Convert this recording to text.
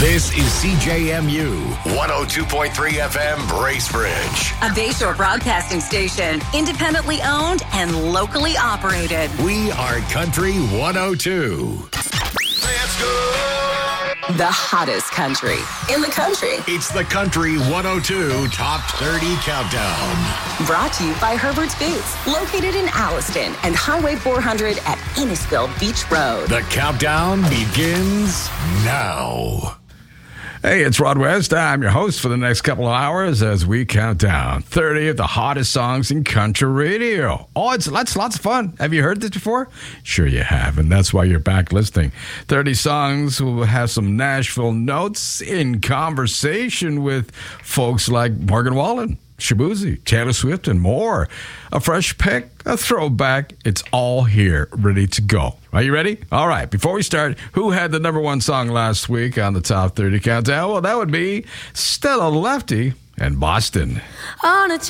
This is CJMU 102.3 FM Bracebridge. A Bayshore broadcasting station, independently owned and locally operated. We are Country 102. Let's go! The hottest country in the country. It's the Country 102 Top 30 Countdown. Brought to you by Herbert's Boots, located in Alliston and Highway 400 at Innisfil Beach Road. The countdown begins now. Hey, it's Rod West. I'm your host for the next couple of hours as we count down 30 of the hottest songs in country radio. Oh, that's lots of fun. Have you heard this before? Sure you have, and that's why you're back listening. 30 songs will have some Nashville notes in conversation with folks like Morgan Wallen, Shaboozey, Taylor Swift, and more. A fresh pick, a throwback. It's all here, ready to go. Are you ready? All right. Before we start, who had the number one song last week on the Top 30 Countdown? Well, that would be Stella Lefty and Boston. On a